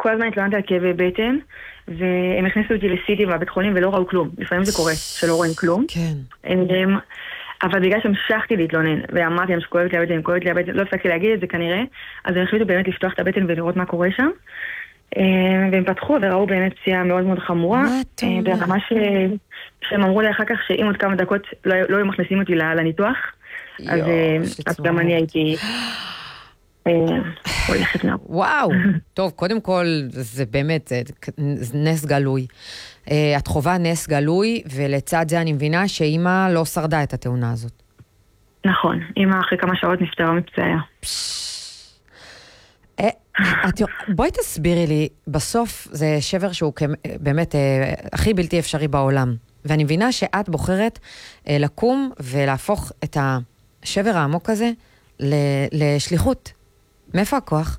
כל הזמן התלוננתי על כאבי בטן, והם הכניסו אותי לסיטי בבית חולים ולא ראו כלום. לפעמים זה קורה, שלא רואים כלום. כן. אבל בגלל שהמשכתי להתלונן, ואמרתי להם שכואבת לי הבטן, לא הפסקתי להגיד את זה כנראה, אז הם החליטו באמת לפתוח את הבטן ולראות מה קורה שם. והם פתחו וראו באמת פציעה מאוד מאוד חמורה. ברמה שהם אמרו לי אחר כך שאם עוד כמה דקות לא היו מכניסים אותי לניתוח, אז גם אני הייתי הולכת נאו. וואו, טוב, קודם כל זה באמת נס גלוי. את חובה נס גלוי, ולצד זה אני מבינה שאמא לא שרדה את התאונה הזאת. נכון, אמא אחרי כמה שעות נפטרה מפצעיה. בואי תסבירי לי, בסוף זה שבר שהוא באמת הכי בלתי אפשרי בעולם, ואני מבינה שאת בוחרת לקום ולהפוך את השבר העמוק הזה לשליחות. מאיפה הכוח?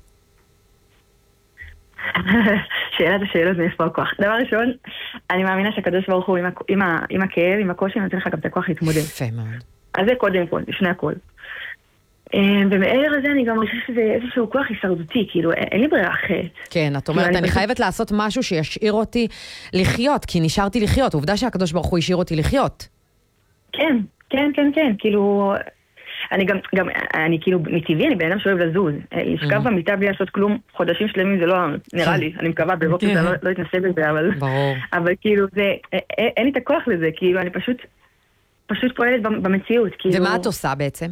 שאלת השאלות מאיפה הכוח. דבר ראשון, אני מאמינה שהקדוש ברוך הוא עם הכאב, עם הקושי, נותן לך גם את הכוח להתמודד. יפה מאוד. אז זה קודם כל, לפני הכל. ומעבר לזה אני גם חושבת שזה איזשהו כוח הישרדותי, כאילו אין לי ברירה אחרת. כן, את אומרת, אני חייבת לעשות משהו שישאיר אותי לחיות, כי נשארתי לחיות. עובדה שהקדוש ברוך הוא השאיר אותי לחיות. כן, כן, כן, כן, כאילו... אני כאילו מטבעי, אני בן אדם שאוהב לזוז. לשכב במיטה בלי לעשות כלום חודשים שלמים, זה לא נראה לי. אני מקווה, בבוקר אני לא אתנסה בזה, אבל כאילו זה, אין לי את הכוח לזה, כאילו אני פשוט פועלת במציאות. ומה את עושה בעצם?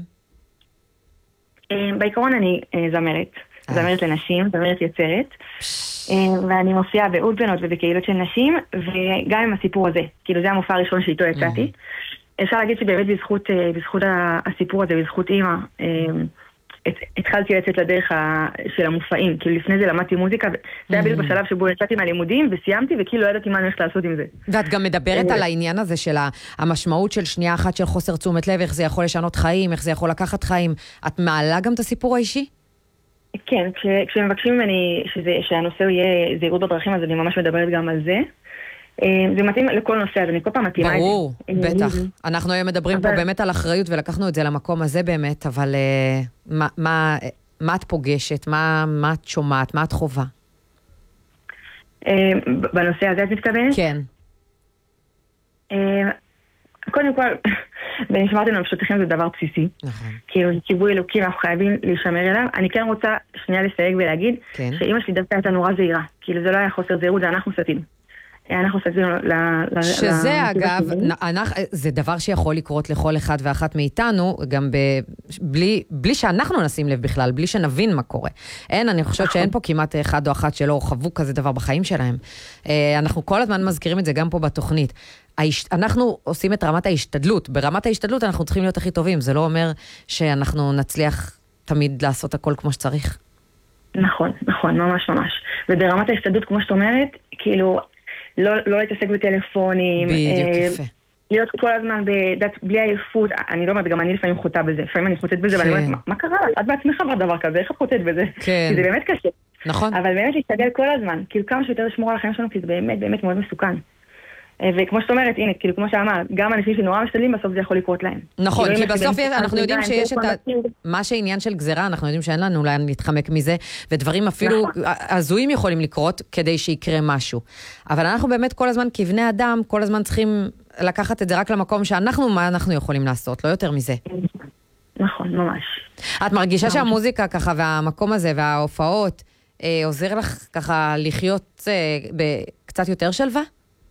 בעיקרון אני זמרת לנשים, זמרת יוצרת, ואני מופיעה באולפנות ובקהילות של נשים, וגם עם הסיפור הזה, כאילו זה המופע הראשון שאיתו יצאתי. אפשר להגיד שבאמת בזכות הסיפור הזה, בזכות אימא, התחלתי לצאת לדרך של המופעים, כאילו לפני זה למדתי מוזיקה, זה היה בדיוק בשלב שבו יצאתי מהלימודים וסיימתי, וכאילו לא ידעתי מה אני הולכת לעשות עם זה. ואת גם מדברת על העניין הזה של המשמעות של שנייה אחת של חוסר תשומת לב, איך זה יכול לשנות חיים, איך זה יכול לקחת חיים. את מעלה גם את הסיפור האישי? כן, כשמבקשים ממני שהנושא יהיה זהירות בדרכים, אז אני ממש מדברת גם על זה. זה מתאים לכל נושא, אז אני כל פעם מתאימה את זה. ברור, בטח. אנחנו היום מדברים פה באמת על אחריות, ולקחנו את זה למקום הזה באמת, אבל מה את פוגשת? מה את שומעת? מה את חובה? בנושא הזה את מתכוונת? כן. קודם כל, ונשמרתי לנו פשוטכם זה דבר בסיסי. נכון. כאילו, ציווי אלוקי, אנחנו חייבים להישמר אליו. אני כן רוצה שנייה לסייג ולהגיד, שאמא שלי דווקא הייתה נורא זהירה. כאילו, זה לא היה חוסר זהירות, זה אנחנו סתים. אנחנו סתים שזה אגב, זה דבר שיכול לקרות לכל אחד ואחת מאיתנו, גם בלי שאנחנו נשים לב בכלל, בלי שנבין מה קורה. אני חושבת שאין פה כמעט אחד או אחת שלא חוו כזה דבר בחיים שלהם. אנחנו כל הזמן מזכירים את זה גם פה בתוכנית. אנחנו עושים את רמת ההשתדלות. ברמת ההשתדלות אנחנו צריכים להיות הכי טובים. זה לא אומר שאנחנו נצליח תמיד לעשות הכל כמו שצריך. נכון, ממש ממש. וברמת ההשתדלות, כמו שאת אומרת, כאילו, לא להתעסק בטלפונים. בדיוק, יפה. להיות כל הזמן בלי עייפות. אני לא אומרת, גם אני לפעמים חוטא בזה. לפעמים אני חוטאת בזה, ואני אומרת, מה קרה? את בעצמך בדבר כזה, איך את חוטאת בזה? כן. כי זה באמת קשה. נכון. אבל באמת להשתדל כל הזמן. כאילו כמה שיותר לשמור על החיים שלנו, כי זה באמת באמת מאוד מסוכן. וכמו שאת אומרת, הנה, כאילו כמו שאמרת, גם אנשים שנורא משתדלים, בסוף זה יכול לקרות להם. נכון, כי בסוף אנחנו יודעים שיש את מה שעניין של גזרה, אנחנו יודעים שאין לנו לאן להתחמק מזה, ודברים אפילו הזויים יכולים לקרות כדי שיקרה משהו. אבל אנחנו באמת כל הזמן, כבני אדם, כל הזמן צריכים לקחת את זה רק למקום שאנחנו, מה אנחנו יכולים לעשות, לא יותר מזה. נכון, ממש. את מרגישה שהמוזיקה ככה, והמקום הזה, וההופעות, עוזר לך ככה לחיות בקצת יותר שלווה?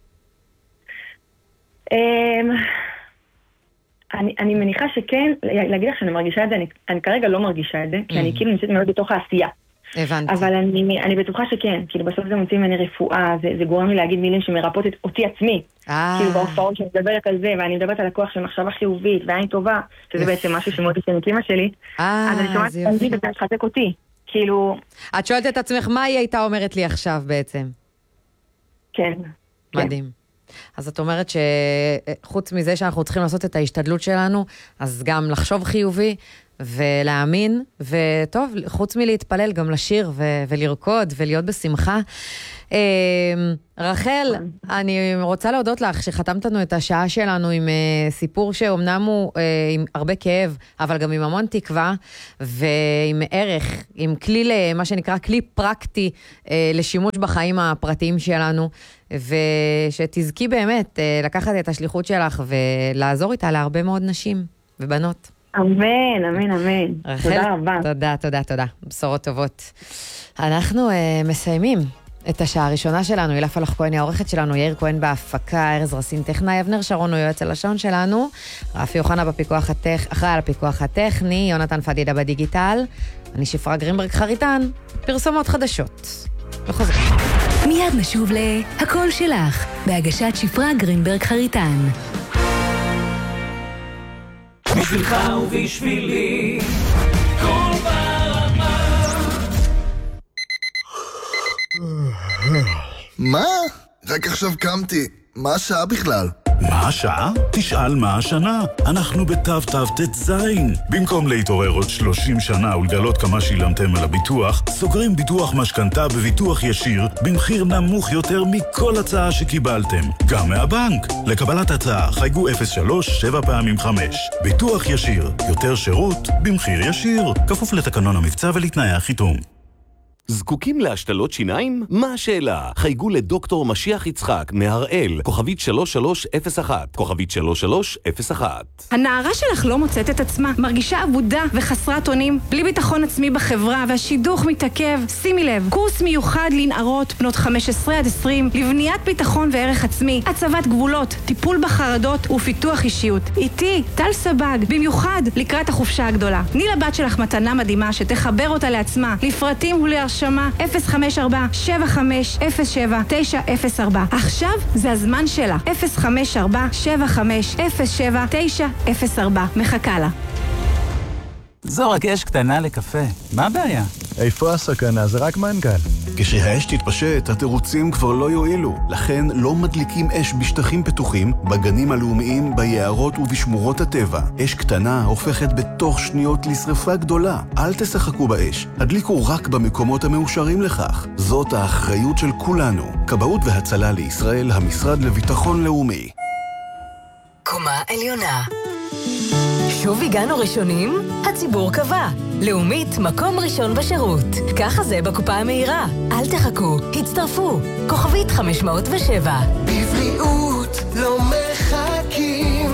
אני מניחה שכן, להגיד לך שאני מרגישה את זה, אני כרגע לא מרגישה את זה, כי אני כאילו נמצאת מאוד בתוך העשייה. הבנתי. אבל אני בטוחה שכן, כאילו בסוף זה מוציא ממני רפואה, זה גורם לי להגיד מילים שמרפאות אותי עצמי. כאילו בהופעות שאני מדברת על זה, ואני מדברת על הכוח של מחשבה חיובית, ועין טובה, שזה בעצם משהו שמאוד עושה את אמא שלי. אז אני שומעת את זה וזה לחזק אותי. כאילו... את שואלת את עצמך, מה היא הייתה אומרת לי עכשיו בעצם? כן. מדהים. אז את אומרת שחוץ מזה שאנחנו צריכים לעשות את ההשתדלות שלנו, אז גם לחשוב חיובי, ולהאמין, וטוב, חוץ מלהתפלל, גם לשיר ולרקוד ולהיות בשמחה. רחל, אני רוצה להודות לך שחתמת לנו את השעה שלנו עם סיפור שאומנם הוא עם הרבה כאב, אבל גם עם המון תקווה, ועם ערך, עם כלי, מה שנקרא כלי פרקטי לשימוש בחיים הפרטיים שלנו, ושתזכי באמת לקחת את השליחות שלך ולעזור איתה להרבה מאוד נשים ובנות. אמן, אמן, אמן. רחל, תודה רבה. תודה, תודה, תודה. בשורות טובות. אנחנו מסיימים את השעה הראשונה שלנו. הילה פלח כהן היא העורכת שלנו, יאיר כהן בהפקה, ארז רסין טכנאי, אבנר שרון הוא יועץ הלשון שלנו, רפי יוחנה אחראי על הפיקוח הטכני, יונתן פדידה בדיגיטל, אני שפרה גרינברג חריטן, פרסומות חדשות. וחוזרים. מיד נשוב להכל שלך, בהגשת שפרה גרינברג חריטן. בשבילך ובשבילי כל ברמה. מה? רק עכשיו קמתי. מה השעה בכלל? מה השעה? תשאל מה השנה. אנחנו בתו תזין. במקום להתעורר עוד 30 שנה ולגלות כמה שילמתם על הביטוח, סוגרים ביטוח משכנתה בביטוח ישיר במחיר נמוך יותר מכל הצעה שקיבלתם. גם מהבנק. לקבלת הצעה חייגו 03-7x5. ביטוח ישיר. יותר שירות במחיר ישיר. כפוף לתקנון המבצע ולתנאי החיתום. זקוקים להשתלות שיניים? מה השאלה? חייגו לדוקטור משיח יצחק מהראל, כוכבית 3301, כוכבית 3301. הנערה שלך לא מוצאת את עצמה, מרגישה עבודה וחסרת אונים, בלי ביטחון עצמי בחברה והשידוך מתעכב. שימי לב, קורס מיוחד לנערות בנות 15-20 לבניית ביטחון וערך עצמי, הצבת גבולות, טיפול בחרדות ופיתוח אישיות. איתי, טל סבג, במיוחד לקראת החופשה הגדולה. תני לבת שלך מתנה מדהימה שתחבר אותה לעצמה, לפרטים ולהרשמה 054-7507-904. עכשיו זה הזמן שלה. 054-7507-904. מחכה לה. זו רק אש קטנה לקפה. מה הבעיה? איפה הסכנה? זה רק מנגל. כשהאש תתפשט, התירוצים כבר לא יועילו. לכן לא מדליקים אש בשטחים פתוחים, בגנים הלאומיים, ביערות ובשמורות הטבע. אש קטנה הופכת בתוך שניות לשרפה גדולה. אל תשחקו באש. הדליקו רק במקומות המאושרים לכך. זאת האחריות של כולנו. כבאות והצלה לישראל, המשרד לביטחון לאומי. קומה עליונה. שוב הגענו ראשונים? הציבור קבע. לאומית, מקום ראשון בשירות. ככה זה בקופה המהירה. אל תחכו, הצטרפו. כוכבית 507. בבריאות לא מחכים.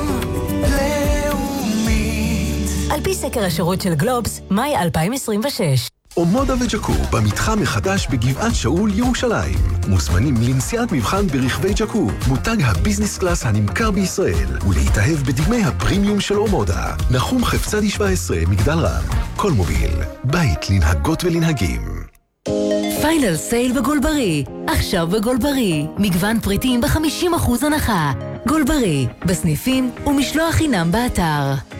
לאומית. על פי סקר השירות של גלובס, מאי 2026. אומודה וג'קו, במתחם מחדש בגבעת שאול ירושלים. מוזמנים לנסיעת מבחן ברכבי ג'קו, מותג הביזנס קלאס הנמכר בישראל, ולהתאהב בדגמי הפרימיום של אומודה. נחום חפצדי 17, מגדל רם. כל מוביל, בית לנהגות ולנהגים. פיינל סייל בגולברי. עכשיו בגולברי. מגוון פריטים ב50% הנחה. גולברי, בסניפים ומשלוח חינם באתר.